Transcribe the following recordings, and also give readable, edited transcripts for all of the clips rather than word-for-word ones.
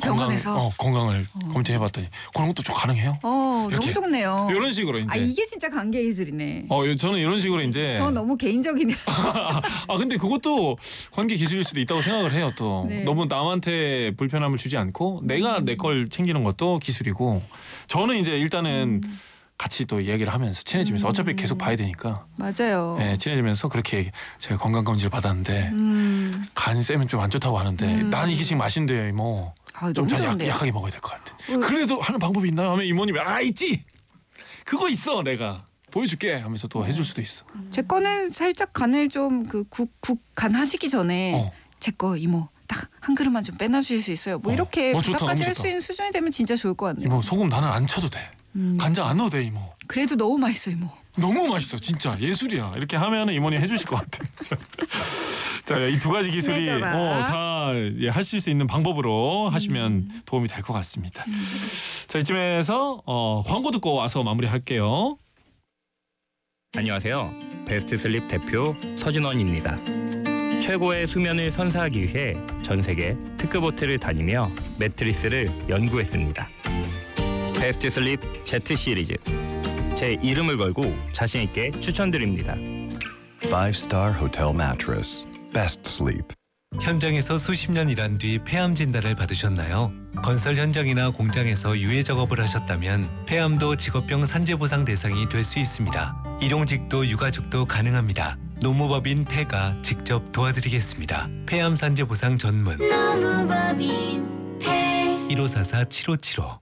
병원에서 건강을 검진해봤더니 그런 것도 좀 가능해요. 너무 좋네요. 이런 식으로 이제. 이게 진짜 관계 기술이네. 저는 이런 식으로 이제. 저 너무 개인적이네요. 근데 그것도 관계 기술일 수도 있다고 생각을 해요. 또 네. 너무 남한테 불편함을 주지 않고 내가 내 걸 챙기는 것도 기술이고. 저는 이제 일단은 같이 또 이야기를 하면서 친해지면서 어차피 계속 봐야 되니까. 맞아요. 네, 친해지면서 그렇게 제가 건강검진을 받았는데 간이 세면 좀 안 좋다고 하는데 나는 이게 지금 맛인데 뭐 좀 약하게 먹어야 될 것 같아. 그래도 하는 방법이 있나요? 하면 이모님이 있지. 그거 있어 내가 보여줄게 하면서 또 해줄 수도 있어. 제 거는 살짝 간을 좀 국간 하시기 전에 제 거 이모 딱 한 그릇만 좀 빼놔주실 수 있어요. 뭐 이렇게 부탁까지 할 수 있는 수준이 되면 진짜 좋을 것 같네요. 이모 소금 나는 안 쳐도 돼. 간장 안 넣어도 돼 이모. 그래도 너무 맛있어 이모. 너무 맛있어 진짜 예술이야. 이렇게 하면은 이모님 해주실 것 같아. 자, 이 두 가지 기술이 다 하실 수 있는 방법으로 하시면 도움이 될 것 같습니다. 자, 이쯤에서 광고 듣고 와서 마무리할게요. 안녕하세요. 베스트 슬립 대표 서진원입니다. 최고의 수면을 선사하기 위해 전 세계 특급 호텔을 다니며 매트리스를 연구했습니다. 베스트 슬립 Z 시리즈. 제 이름을 걸고 자신 있게 추천드립니다. 5-star hotel mattress. Best sleep. 현장에서 수십 년 일한 뒤 폐암 진단을 받으셨나요? 건설 현장이나 공장에서 유해 작업을 하셨다면 폐암도 직업병 산재보상 대상이 될 수 있습니다. 일용직도 유가족도 가능합니다. 노무법인 폐가 직접 도와드리겠습니다. 폐암 산재보상 전문 노무법인 폐 1544-7575.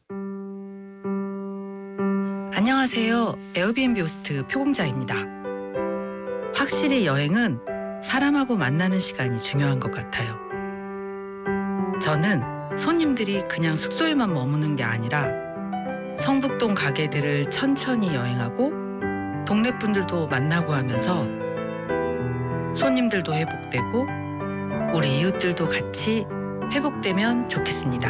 안녕하세요. 에어비앤비 호스트 표공자입니다. 확실히 여행은 사람하고 만나는 시간이 중요한 것 같아요. 저는 손님들이 그냥 숙소에만 머무는 게 아니라 성북동 가게들을 천천히 여행하고 동네 분들도 만나고 하면서 손님들도 회복되고 우리 이웃들도 같이 회복되면 좋겠습니다.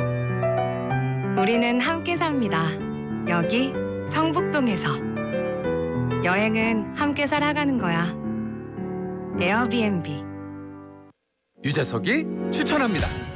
우리는 함께 삽니다. 여기 성북동에서. 여행은 함께 살아가는 거야. 에어비앤비. 유재석이 추천합니다.